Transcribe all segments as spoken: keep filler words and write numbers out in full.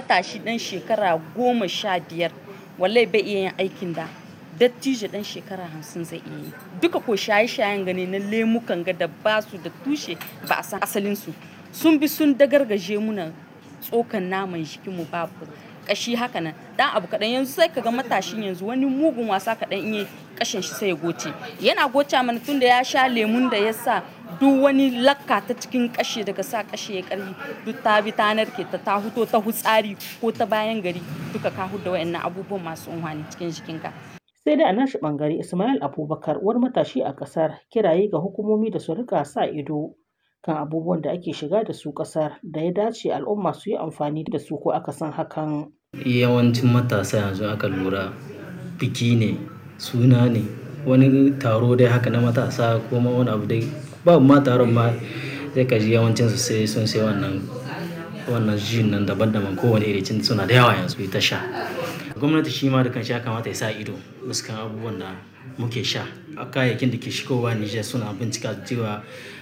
matashi ɗan shekara goma sha biyar wallahi bai iya yin aikin da dattijo ɗan shekara hamsin zai iya yi. Duka ko shaye-shayen gani na lemukan ga da ba su da tushe ba a san asalinsu. Sun bi sun dagargaje muna tsokan naman jikinmu babu kashi haka nan. Dan abu kaɗan yanzu sai kaga matashin yanzu wani mugun wasa kaɗan in yi kashin shi sai ya goce. Yana goce mana tun da ya sha lemun da ya sa duk wani lakka ta cikin kashe daga sa kashe ya ƙarfi duk ta bi ta narke ta ta huto ta hutsari ko ta bayan gari duka ka huda wayannan abubuwan masu unhwani cikin jikinka. Sai dai a nashi ɓangare Ismail Abubakar wani matashi a ƙasar kiraye ga hukumomi da su rika sa ido kan abubuwan da ake shiga da su ƙasar da ya dace al'umma su yi amfani da su ko aka san hakan. Yawancin matasa yanzu aka lura biki ne, suna ne, wani taro dai haka na matasa ko ma wani abu dai babu ma taron ma sai ka ji yawancin su sai sun sai wannan wannan jin nan daban-daban kowane irin suna da yawa yanzu ta sha. Gwamnati shi ma da kanshi ya kamata ya sa ido fuskan abubuwan da muke sha. Kayayyakin da ke shigowa Nijar suna bincika cewa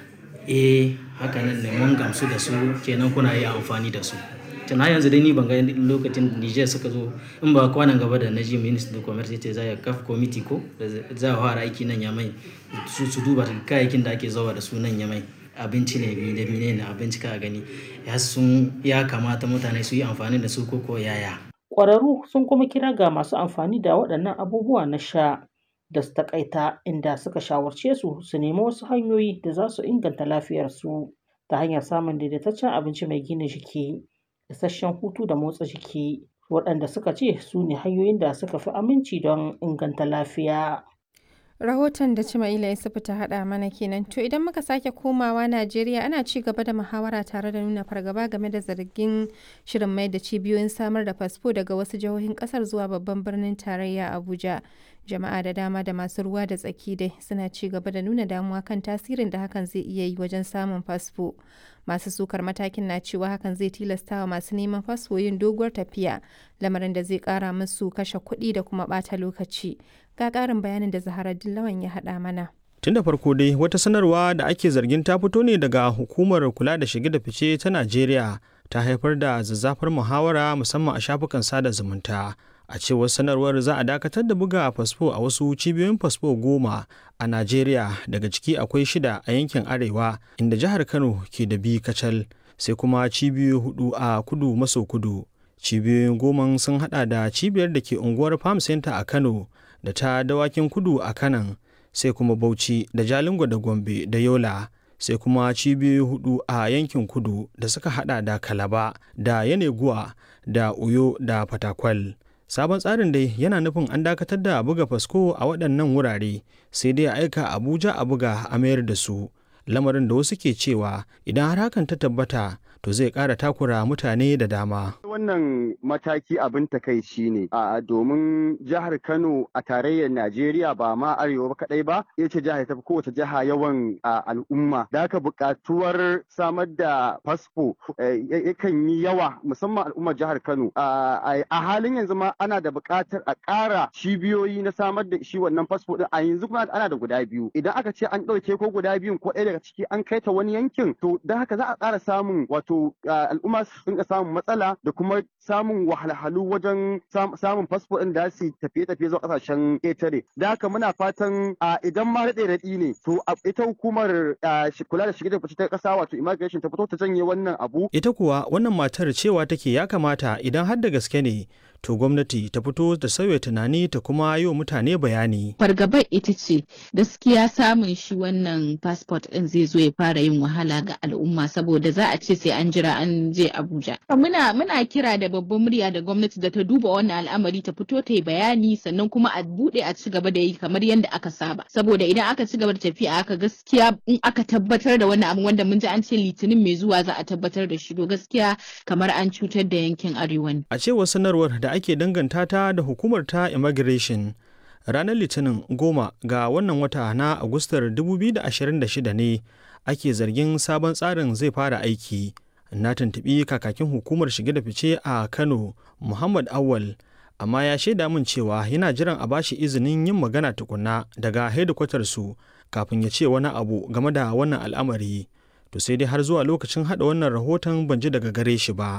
eh haka nan ne mun gamsu da su kenan kuna yi amfani da su. Tana yanzu dai ni ban ga lokacin Nijar suka zo in ba kwanan gaba da naji Ministry of Commerce ce za ya kafa committee ko za a fara aiki nan Yamai su su duba kayayyakin da ake zawa da su nan Yamai. Abinci ne da mine ne abinci ka gani ya sun ya kamata mutane su yi amfani da su ko ko yaya. Ƙwararru sun kuma kira ga masu amfani da waɗannan abubuwa na sha da su taƙaita inda suka shawarce su su nemi wasu hanyoyi da za su inganta lafiyarsu ta hanyar samun daidaitaccen abinci mai gina jiki, isasshen hutu da motsa jiki waɗanda suka ce su ne hanyoyin da suka fi aminci don inganta lafiya. Rahoton da Cimaila Yusufu ta haɗa mana kenan. To idan muka sake komawa Najeriya ana ci gaba da muhawara tare da nuna fargaba game da zargin shirin mai da cibiyoyin samar da fasfo daga wasu jihohin ƙasar zuwa babban birnin tarayya Abuja. Jama'a da dama da masu ruwa da tsaki dai suna ci gaba da nuna damuwa kan tasirin da hakan zai iya yi wajen samun fasfo. Masu sukar matakin na cewa hakan zai tilasta wa masu neman fasfo yin doguwar tafiya, lamarin da zai ƙara musu kashe kuɗi da kuma ɓata lokaci. Ga ƙarin bayanin da Zahara Dillawan ya haɗa mana. Tun da farko dai wata sanarwa da ake zargin ta fito ne daga hukumar kula da shige da fice ta Najeriya ta haifar da zazzafar muhawara musamman a shafukan sada zumunta. A cewar sanarwar za a dakatar da buga fasfo a wasu cibiyoyin fasfo goma a Najeriya, daga ciki akwai shida a yankin Arewa inda jihar Kano ke da biyu kacal, sai kuma cibiyoyi hudu a kudu maso kudu. Cibiyoyin goma sun hada da cibiyar da ke unguwar Farm Center a Kano da ta Dawakin Kudu a Kanan, sai kuma Bauchi da Jalingo da Gombe da Yola, sai kuma cibiyoyi hudu a yankin kudu da suka hada da Kalaba da Yeneguwa da Uyo da Fatakwal. Sabon tsarin dai yana nufin an dakatar da buga fasfo a waɗannan wurare, sai dai a aika Abuja a buga a mayar da su, lamarin da wasu ke cewa idan har hakan ta tabbata to zai ƙara takura mutane da dama. Wannan mataki abin takaici ne a domin jihar Kano a tarayyar Najeriya ba ma arewa ba kadai ba, ita ce jihar ta fi kowace jiha yawan al'umma. Da haka buƙatuwar samar da fasfo yakan yi yawa musamman al'ummar jihar Kano. A halin yanzu ma ana da buƙatar a ƙara cibiyoyi na samar da shi wannan fasfo din, a yanzu kuma ana da guda biyu. Idan aka ce an ɗauke ko guda biyun ko ɗaya daga ciki an kai ta wani yankin, to da haka za a ƙara samun wato to al'umma su dinga samun matsala da kuma samun wahalhalu wajen samun fasfo ɗin da su tafiye-tafiye zuwa ƙasashen ƙetare. Da haka muna fatan idan ma daɗe raɗi ne to ita hukumar kula da shige da fice ta ƙasa wato immigration ta fito ta janye wannan abu. Ita kuwa wannan matar cewa take ya kamata idan har da gaske ne to gwamnati ta fito da sauya tunani ta kuma yi wa mutane bayani. Fargabar ita ce gaskiya samun shi wannan passport ɗin zai zo ya fara yin wahala ga al'umma saboda za a ce sai an jira an je Abuja. Muna muna kira da babban murya da gwamnati da ta duba wannan al'amari ta fito ta yi bayani sannan kuma a buɗe a ci gaba da yi kamar yadda aka saba. Saboda idan aka ci gaba da tafiya aka gaskiya in aka tabbatar da wannan abu wanda mun ji an ce litinin mai zuwa za a tabbatar da shi to gaskiya kamar an cutar da yankin arewa ne. A cewar sanarwar da ake danganta ta da hukumar ta immigration, ranar litinin goma ga wannan wata na Agustar dubu biyu da ashirin da shida ne ake zargin sabon tsarin zai fara aiki. Na tuntuɓi kakakin hukumar shige da fice a Kano, Muhammad Awal, amma ya shaida min cewa yana jiran a bashi izinin yin magana tukunna daga hedikwatar su kafin ya ce wani abu game da wannan al'amari. To sai dai har zuwa lokacin haɗa wannan rahoton ban ji daga gare shi ba.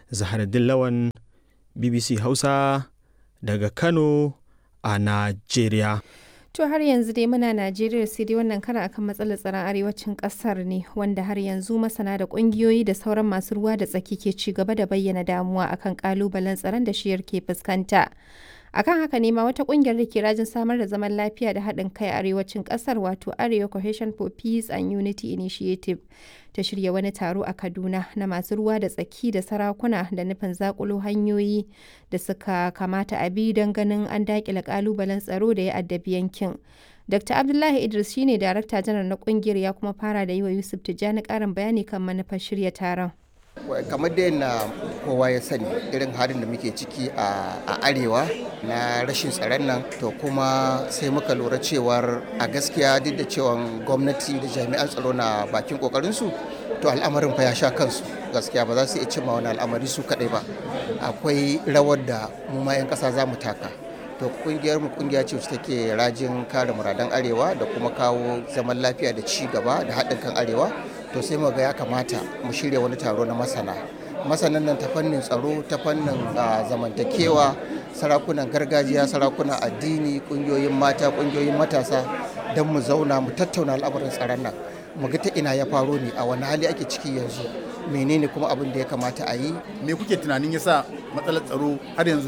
Zaharaddin Lawan, B B C Hausa daga Kano a Najeriya. To har yanzu dai muna Najeriya sai dai wannan karan akan matsalar tsaron arewacin kasar ne wanda har yanzu masana da kungiyoyi da sauran masu ruwa da tsaki ke ci gaba da bayyana damuwa akan kalubalen tsaron da shiyar ke fuskanta. Akan haka ne ma wata kungiyar da ke rajin samar da zaman lafiya da haɗin kai a arewacin kasar wato Arewa Cohesion for Peace and Unity Initiative ta shirya wani taro a Kaduna na masu ruwa da tsaki da sarakuna da nufin zakulo hanyoyi da suka kamata a bi don ganin an daƙile ƙalubalen tsaro da ya addabi yankin. Dokta Abdullahi Idris shine Darakta Janar na kungiyar ya kuma fara da yi wa Yusuf Tijjani ƙarin bayani kan manufar shirya taron. Kamar da yana kowa ya sani irin halin da muke ciki a arewa na rashin tsaron nan, to kuma sai muka lura cewar a gaskiya duk da cewa gwamnati da jami'an tsaro na bakin kokarinsu, to al'amarin fa ya sha kansu gaskiya ba za su iya cimma wani al'amari su kadai ba. Akwai rawar da mu ma 'yan kasa za mu taka. To kungiyar mu kungiya ce wacce take rajin kare muradan arewa da kuma kawo zaman lafiya da ci gaba da haɗin kan arewa. To sai mu ga ya kamata mu shirya wani taro na masana masanan nan ta fannin tsaro, ta fannin zamantakewa, sarakunan gargajiya, sarakunan addini, kungiyoyin mata, kungiyoyin matasa, don mu zauna mu tattauna al'amuran tsaron nan, mu ga ta ina ya faro ne, a wani hali ake ciki yanzu, menene kuma abin da ya kamata a yi. Me kuke tunanin yasa matsalar tsaro har yanzu